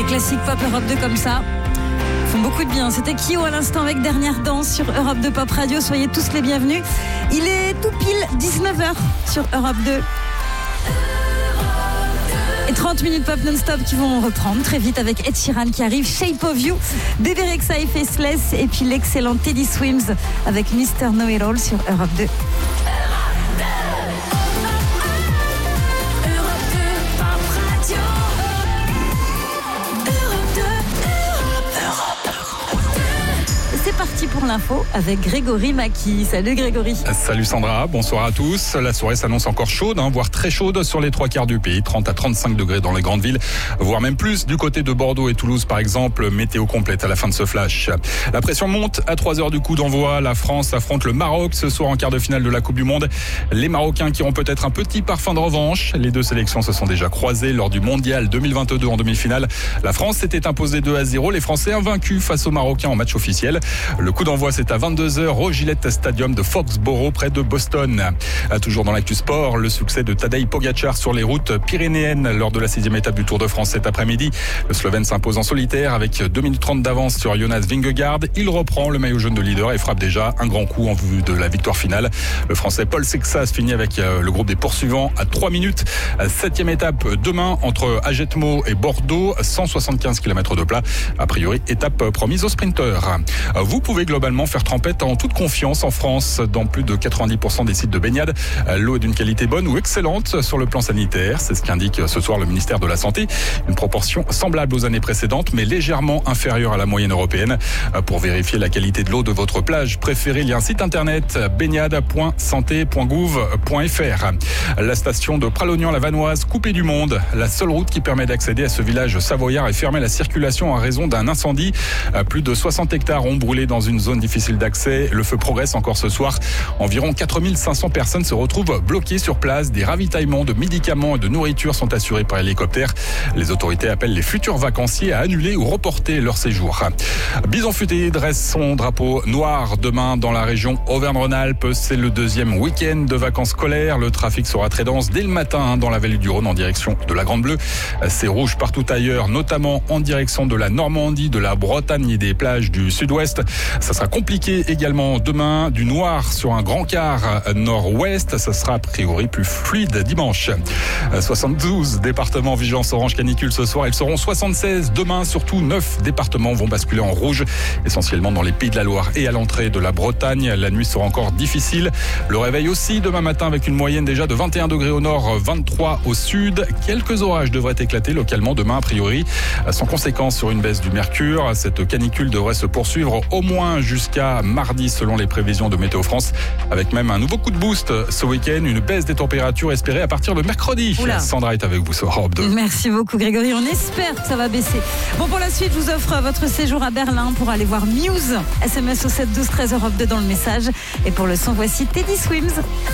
classiques pop Europe 2 comme ça font beaucoup de bien. C'était Kyo à l'instant avec Dernière Danse sur Europe 2 Pop Radio. Soyez tous les bienvenus. Il est tout pile 19h sur Europe 2. Et 30 minutes pop non-stop qui vont reprendre très vite avec Ed Sheeran qui arrive, Shape of You, Bébé Rexha et Faceless, et puis l'excellent Teddy Swims avec Mr. Know It All sur Europe 2. C'est parti pour l'info avec Grégory Maki. Salut Grégory. Salut Sandra, bonsoir à tous. La soirée s'annonce encore chaude, voire très chaude sur les 3/4 du pays. 30 à 35 degrés dans les grandes villes, voire même plus du côté de Bordeaux et Toulouse par exemple. Météo complète à la fin de ce flash. La pression monte à 3h du coup d'envoi. La France affronte le Maroc ce soir en quart de finale de la Coupe du Monde. Les Marocains qui auront peut-être un petit parfum de revanche. Les deux sélections se sont déjà croisées lors du Mondial 2022 en demi-finale. La France s'était imposée 2-0. Les Français invaincus face aux Marocains en match officiel. Le coup d'envoi, c'est à 22h au Gillette Stadium de Foxborough, près de Boston. Toujours dans l'actu sport, le succès de Tadej Pogačar sur les routes pyrénéennes lors de la 6e étape du Tour de France cet après-midi. Le Slovène s'impose en solitaire avec 2 minutes 30 d'avance sur Jonas Vingegaard. Il reprend le maillot jaune de leader et frappe déjà un grand coup en vue de la victoire finale. Le Français Paul Sexas finit avec le groupe des poursuivants à 3 minutes. 7e étape demain entre Ajetmo et Bordeaux, 175 km de plat. A priori, étape promise aux sprinteurs. Vous pouvez globalement faire trempette en toute confiance en France. Dans plus de 90% des sites de baignade, l'eau est d'une qualité bonne ou excellente sur le plan sanitaire. C'est ce qu'indique ce soir le ministère de la Santé. Une proportion semblable aux années précédentes, mais légèrement inférieure à la moyenne européenne. Pour vérifier la qualité de l'eau de votre plage préférée, il y a un site internet baignade.santé.gouv.fr. La station de Pralognan-la-Vanoise coupée du monde. La seule route qui permet d'accéder à ce village savoyard est fermée à la circulation en raison d'un incendie. Plus de 60 hectares ont brûlé dans une zone difficile d'accès. Le feu progresse encore ce soir. Environ 4500 personnes se retrouvent bloquées sur place. Des ravitaillements de médicaments et de nourriture sont assurés par hélicoptère. Les autorités appellent les futurs vacanciers à annuler ou reporter leur séjour. Bison Futé dresse son drapeau noir demain dans la région Auvergne-Rhône-Alpes. C'est le deuxième week-end de vacances scolaires. Le trafic sera très dense dès le matin dans la vallée du Rhône en direction de la Grande Bleue. C'est rouge partout ailleurs, notamment en direction de la Normandie, de la Bretagne et des plages du sud-ouest. Ça sera compliqué également demain, du noir sur un grand quart nord-ouest. Ça sera a priori plus fluide dimanche. 72 départements vigilance orange canicule ce soir. Ils seront 76 demain. Surtout 9 départements vont basculer en rouge, essentiellement dans les Pays de la Loire et à l'entrée de la Bretagne. La nuit sera encore difficile. Le réveil aussi demain matin avec une moyenne déjà de 21 degrés au nord, 23 au sud. Quelques orages devraient éclater localement demain a priori, sans conséquence sur une baisse du mercure. Cette canicule devrait se poursuivre au moins jusqu'à mardi selon les prévisions de Météo France, avec même un nouveau coup de boost ce week-end, une baisse des températures espérée à partir de mercredi. Oula. Sandra est avec vous sur Europe 2. Merci beaucoup Grégory, on espère que ça va baisser. Bon, pour la suite, je vous offre votre séjour à Berlin pour aller voir Muse. SMS au 7 12 13 Europe 2 dans le message. Et pour le son, voici Teddy Swims.